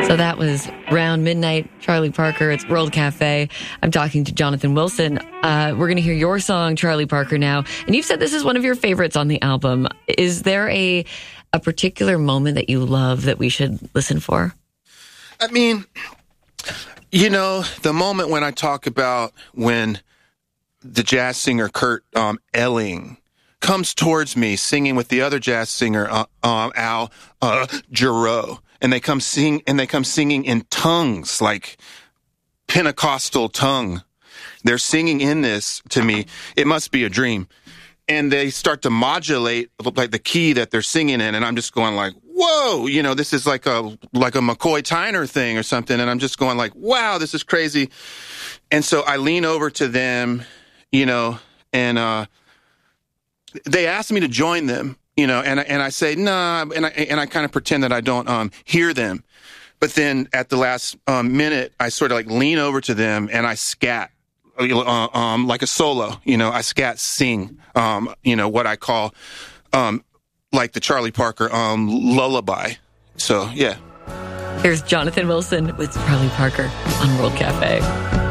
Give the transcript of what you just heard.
So that was Round Midnight, Charlie Parker. It's World Cafe. I'm talking to Jonathan Wilson. We're going to hear your song, Charlie Parker, now. And you've said this is one of your favorites on the album. Is there a particular moment that you love that we should listen for? I mean, you know, the moment when I talk about when the jazz singer Kurt Elling comes towards me singing with the other jazz singer Al Jarreau. And they come singing in tongues, like Pentecostal tongue. They're singing in this to me. It must be a dream. And they start to modulate like the key that they're singing in. And I'm just going like, whoa, you know, this is like a McCoy Tyner thing or something. And I'm just going like, wow, this is crazy. And so I lean over to them, you know, and they asked me to join them. You know, and I say, nah, and I kind of pretend that I don't hear them. But then at the last minute, I sort of like lean over to them and I scat, like a solo, you know, I scat sing, you know, what I call like the Charlie Parker lullaby. So, yeah. Here's Jonathan Wilson with Charlie Parker on World Cafe.